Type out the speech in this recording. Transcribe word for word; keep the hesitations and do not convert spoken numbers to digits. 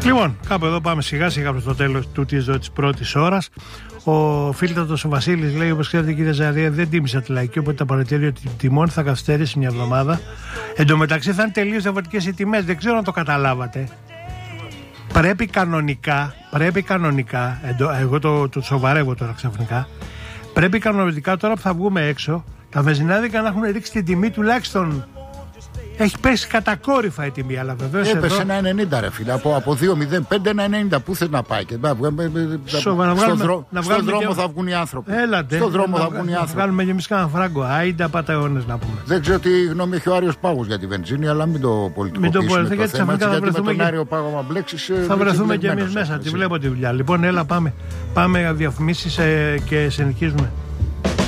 Λοιπόν, κάπου εδώ πάμε σιγά σιγά προς το τέλος τούτης εδώ της πρώτης ώρας. Ο φίλτατος ο Βασίλης λέει: όπως ξέρετε, κύριε Ζαρία, δεν τίμησα τη λαϊκή, οπότε τα παρατηρία τιμών θα καθυστερήσει μια εβδομάδα. Εν τω μεταξύ θα είναι τελείως διαφορετικές οι τιμές. Δεν ξέρω αν το καταλάβατε. Πρέπει κανονικά, πρέπει κανονικά, εγώ το, το σοβαρεύω τώρα ξαφνικά, πρέπει κανονικά τώρα που θα βγούμε έξω, τα βενζινάδικα να έχουν ρίξει την τιμή τουλάχιστον. Έχει πέσει κατακόρυφα η τιμή, αλλά βεβαίως έπεσε εδώ... ένα ενενήντα ρε φίλε, από, από δύο μηδέν πέντε ένα ενενήντα, πού θες να πάει και να βγάλουμε, Σοβα, να στο, βγάλουμε, δρό, να στο δρόμο και... θα βγουν οι άνθρωποι. Έλατε, στο δρόμο να, θα βγουν οι άνθρωποι. Να βγάλουμε και εμείς κανένα φράγκο, άιντα πατεώνες να πούμε. Δεν ξέρω τι γνώμη έχει ο Άριος Πάγος για τη βενζίνη, αλλά μην το πολιτικοποιήσουμε το, το θέμα, έτσι, γιατί με τον Άριο Πάγο μα μπλέξεις. Θα βρεθούμε και εμείς μέσα, τη βλέπω τη δουλειά. Λοιπόν, έλα πάμε, πάμε διαφημίσεις και συνεχίζουμε.